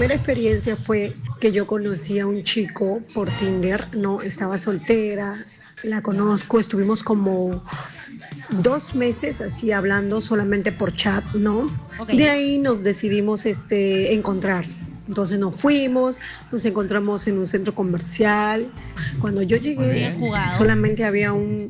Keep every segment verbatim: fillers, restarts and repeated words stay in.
primera experiencia fue que yo conocí a un chico por Tinder, no, estaba soltera, la conozco, estuvimos como dos meses así hablando solamente por chat, ¿no? Okay. De ahí nos decidimos este, encontrar. Entonces nos fuimos, nos encontramos en un centro comercial. Cuando yo llegué, solamente había un,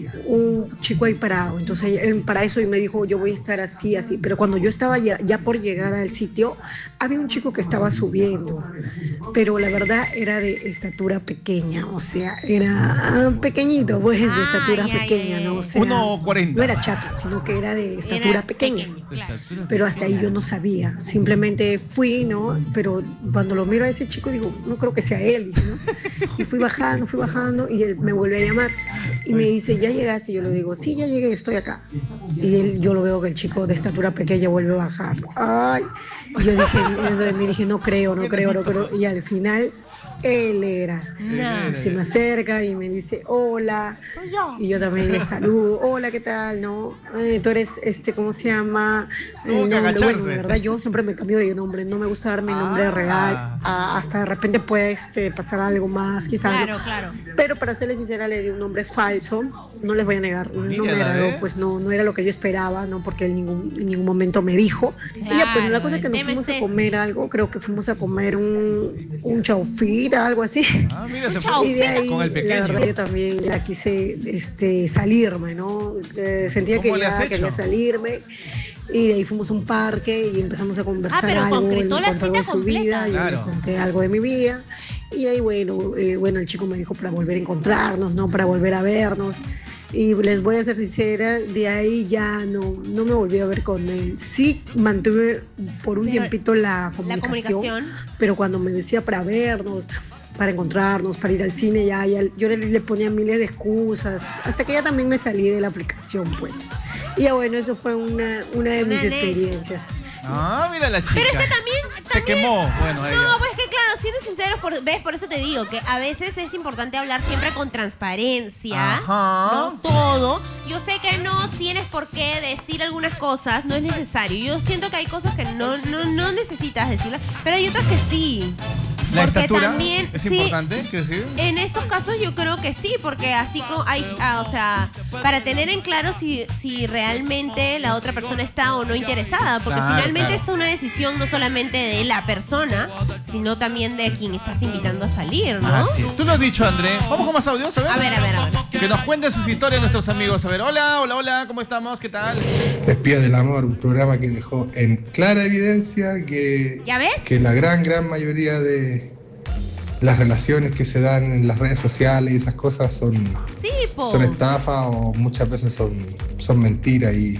un chico ahí parado. Entonces él para eso me dijo, yo voy a estar así, así. Pero cuando yo estaba ya, ya por llegar al sitio, había un chico que estaba subiendo. Pero la verdad era de estatura pequeña, o sea, era pequeñito, pues, de estatura ay, pequeña, ay, ¿no? O sea, uno cuarenta. no era chato, sino que era de estatura Era pequeña. pequeño, claro. Pero hasta ahí yo no sabía. Simplemente fui, ¿no? Pero cuando lo miro a ese chico digo, no creo que sea él, ¿no? Y fui bajando, fui bajando y él me vuelve a llamar y me dice, ¿ya llegaste? Y yo le digo, sí, ya llegué, estoy acá. Y él, yo lo veo que el chico de estatura pequeña vuelve a bajar. Ay, y yo dije, me dije, no creo, no creo, no creo. Y al final él era. No. Se me acerca y me dice, hola. Soy yo. Y yo también le saludo, hola, ¿qué tal? ¿No? Eh, tú eres, este, ¿cómo se llama? Tuvo que nombre. agacharse. Bueno, de verdad, yo siempre me cambio de nombre, no me gusta darme nombre Ah. real. Ah, hasta de repente puede este, pasar algo más, quizás. Claro, algo. claro. Pero para serles sincera, le di un nombre falso, no les voy a negar, no Mírala, me agradó, ¿eh? pues no, no era lo que yo esperaba, ¿no? Porque en ningún, en ningún momento me dijo. Y ya, pues la cosa es que el nos tema fuimos es a comer algo, creo que fuimos a comer un, un chaufir, algo así. Ah, mira, se Chau. fue Y de ahí, con el la pequeño. verdad, yo también ya quise este, salirme, ¿no? Eh, sentía que ¿Cómo le has ya hecho? quería salirme. Y de ahí fuimos a un parque y empezamos a conversar Ah, pero algo. concretó él me la contó algo cita de su completa. vida, yo Claro. le conté algo de mi vida. Y ahí, bueno, eh, bueno, el chico me dijo para volver a encontrarnos, ¿no? Para volver a vernos. Y les voy a ser sincera, de ahí ya no, no me volví a ver con él. Sí mantuve por un Pero tiempito la comunicación, la comunicación. pero cuando me decía para vernos, para encontrarnos, para ir al cine, ya, ya yo le, le ponía miles de excusas, hasta que ya también me salí de la aplicación, pues. Y ya bueno, eso fue una, una de Una mis anécdota. experiencias. Ah, mira la chica. Pero es que también, Se también- quemó. Bueno, ella. No, pues que claro, siendo sinceros, por, ¿ves? Por eso te digo que a veces es importante hablar siempre con transparencia, Ajá. ¿no? Todo. Yo sé que no tienes por qué decir algunas cosas, no es necesario. Yo siento que hay cosas que no, no, no necesitas decirlas, pero hay otras que sí. La Porque estatura también, es sí, importante, ¿qué decir? En esos casos yo creo que sí, porque así como hay, ah, o sea, para tener en claro si, si realmente la otra persona está o no interesada, porque Claro, finalmente claro. es una decisión no solamente de la persona, sino también de quien estás invitando a salir, ¿no? Así es. Tú lo has dicho, André. Vamos con más audios, a ver. A ver, a ver, a ver. Que nos cuenten sus historias nuestros amigos. A ver, hola, hola, hola, ¿cómo estamos? ¿Qué tal? Espías del Amor, un programa que dejó en clara evidencia que, ¿Ya ves? que la gran, gran mayoría de las relaciones que se dan en las redes sociales y esas cosas son, Sí, po. son estafas o muchas veces son, son mentiras y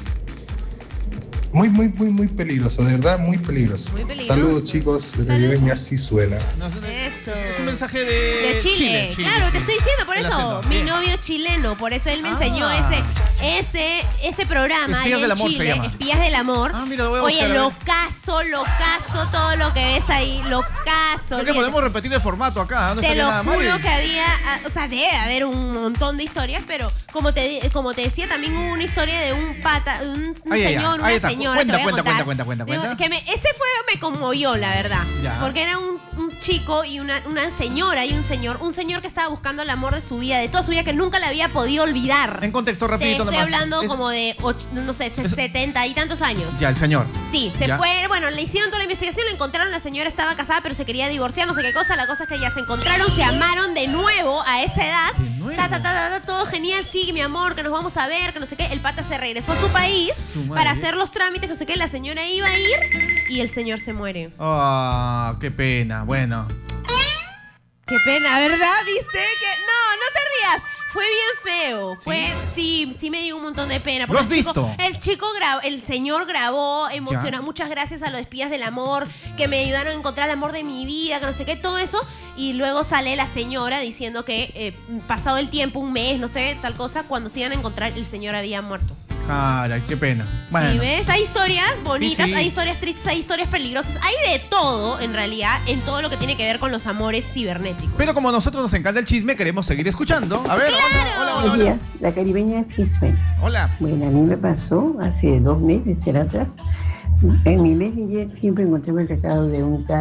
muy, muy, muy, muy peligroso, de verdad, muy peligroso. Muy peligroso. Saludos chicos, de Saludos. Caribeña así suena. Nos- Eso. Es un mensaje de, De Chile. Claro, te estoy diciendo por El eso. acento. Mi Bien. novio chileno, por eso él me Ah. enseñó ese ese ese programa Espías allá del en Amor se Chile, llama. Espías del Amor. Ah, mira, lo voy a Oye, buscar, a ver. lo caso, lo caso, todo lo que ves ahí, lo caso. Creo que olvídate. podemos repetir el formato acá, no Te estaría lo nada mal. juro que había, ah, o sea, debe haber un montón de historias, pero como te di- como te decía, también hubo una historia de un pata, un, un Ay, ay, ay, señor, ahí una está. señora. Cuenta, te voy a cuenta, contar. cuenta, cuenta, cuenta, Digo, cuenta. que me- ese fue, me conmovió, la verdad. Ya. Porque era un, un chico y una, una señora y un señor, un señor que estaba buscando el amor de su vida, de toda su vida, que nunca le había podido olvidar. En contexto, Te rapidito estoy nomás. hablando Es- como de, och- no sé, setenta y tantos años. Ya, el señor. Sí, se Ya. fue, bueno, le hicieron toda la investigación, lo encontraron, la señora estaba casada, pero se quería divorciar, no sé qué cosa, la cosa es que ya se encontraron, se amaron de nuevo a esa edad, ¿De nuevo? ta, ta, ta, ta, ta, todo genial, sí, mi amor, que nos vamos a ver, que no sé qué, el pata se regresó a su país Su madre. para hacer los trámites, no sé qué, la señora iba a ir y el señor se muere. Ah, qué pena. Bueno. Qué pena, ¿verdad? ¿Viste? Que no, no te rías. Fue bien feo. Fue, sí, sí me dio un montón de pena. ¿Lo has el chico- visto? El chico grabó, el señor grabó, emocionado. Muchas gracias a los espías del amor que me ayudaron a encontrar el amor de mi vida, que no sé qué, todo eso. Y luego sale la señora diciendo que eh, pasado el tiempo, un mes, no sé, tal cosa, cuando se iban a encontrar, el señor había muerto. Caray, qué pena. Bueno. ¿Sí ves? Hay historias bonitas, Sí, sí. hay historias tristes, hay historias peligrosas. Hay de todo, en realidad, en todo lo que tiene que ver con los amores cibernéticos. Pero como a nosotros nos encanta el chisme, queremos seguir escuchando. A ver, hola, hola, hola, Buenos hola. días, la caribeña sí suena. Hola. Bueno, a mí me pasó hace dos meses, será atrás. En mi Messenger siempre encontré el recado de un tal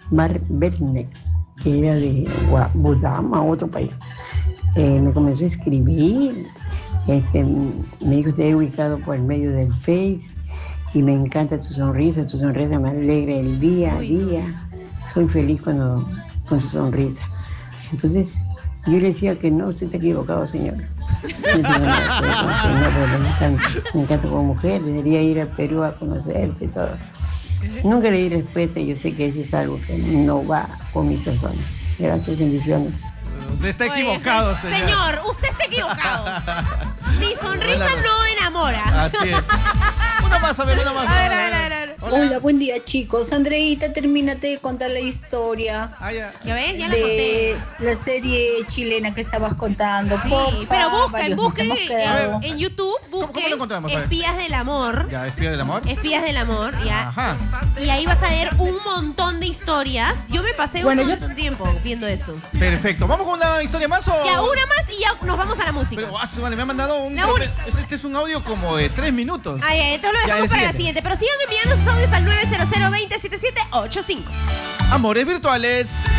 Mar Bernet, que era de Gua- Budama, otro país. Eh, me comenzó a escribir, este, me dijo, te he ubicado por el medio del Face y me encanta tu sonrisa, tu sonrisa me alegra el día a día. Soy feliz cuando, con tu sonrisa. Entonces, yo le decía que no, usted está equivocado, señor. Me dice, no, no, no, no, porque me encanta, me encanta como mujer, debería ir a Perú a conocerte y todo. Nunca le di respuesta y yo sé que eso es algo que no va con mi persona. Gracias, bendiciones. Usted está Oye, equivocado, señor. Señor, usted está equivocado. Mi sonrisa no enamora. Así es. Uno más, a ver, uno más. A ver, a ver, a ver, a ver. Hola. Hola, buen día chicos. Andreita, termínate de contar la historia Ah, ya. ¿Ya ves? Ya la de conté. la serie chilena que estabas contando. Sí, Porfa, pero busquen, varios nos busquen hemos en, quedado. en YouTube, ¿Cómo- cómo lo encontramos? A busquen ver. Espías del Amor. Ya, espía del amor. Espías del Amor, ya. Ajá. Y ahí vas a ver un montón de historias. Yo me pasé Bueno, un yo- montón de tiempo viendo eso. Perfecto. ¿Vamos con una historia más o...? Ya, una más y ya nos vamos a la música. Pero, ah, su madre, me ha mandado un... La uni- Este es un audio como de tres minutos. Ay, ay, entonces lo Ya, dejamos el para la siguiente. siguiente. Pero sigan enviando sus audios al nueve cero cero dos cero siete siete ocho cinco. Amores virtuales.